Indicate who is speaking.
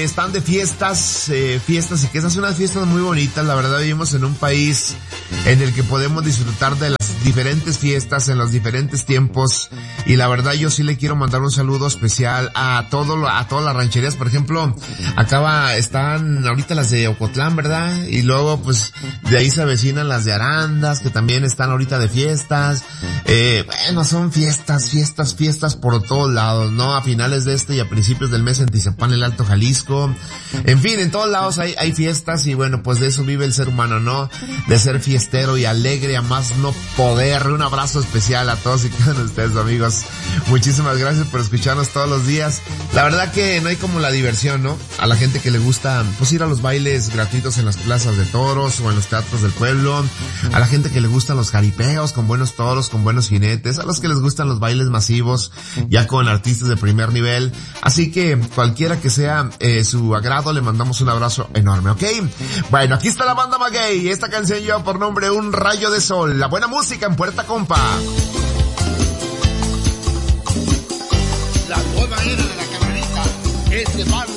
Speaker 1: están de fiestas y que esas son unas fiestas muy bonitas. La verdad vivimos en un país en el que podemos disfrutar de las diferentes fiestas en los diferentes tiempos, y la verdad yo sí le quiero mandar un saludo especial a todas las rancherías. Por ejemplo, están ahorita las de Ocotlán, ¿verdad? Y luego pues de ahí se avecinan las de Arandas, que también están ahorita de fiestas. Bueno, son fiestas por todos lados, ¿no? A finales de y a principios del mes en Tizapán, el Alto Jalisco. En fin, en todos lados hay fiestas, y bueno, pues de eso vive el ser humano, ¿no? De ser fiestero y alegre a más no poder. Un abrazo especial a todos y cada uno de ustedes, amigos. Muchísimas gracias por escucharnos todos los días. La verdad que no hay como la diversión, ¿no? A la gente que le gusta, pues, ir a los bailes gratuitos en las plazas de toros o en los teatros del pueblo. A la gente que le gustan los jaripeos con buenos toros, con buenos jinetes. A los que les gustan los bailes masivos, ya con artistas de primer nivel. Así que cualquiera que sea su agrado, le mandamos un abrazo enorme, ¿ok? Bueno, aquí está la banda Maguey. Esta canción lleva por nombre Un Rayo de Sol. La buena música en Puerta Compa.
Speaker 2: La nueva era de la camarita es de Pablo